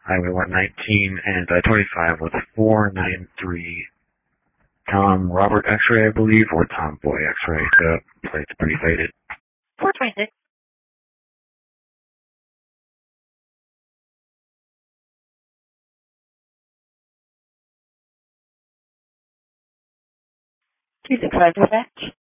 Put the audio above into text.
Highway 119 and I-25 with 493 Tom Robert X-ray, I believe, or Tom Boy X-ray. The plate's pretty faded. 426. Two 6 5 dispatch.